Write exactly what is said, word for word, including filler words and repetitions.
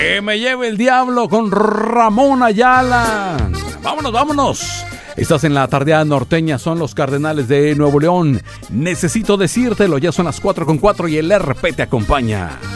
Que me lleve el diablo con Ramón Ayala. Vámonos, vámonos. Estás en la tardeada norteña, son los Cardenales de Nuevo León. Necesito decírtelo, ya son las cuatro con cuatro y el R P te acompaña.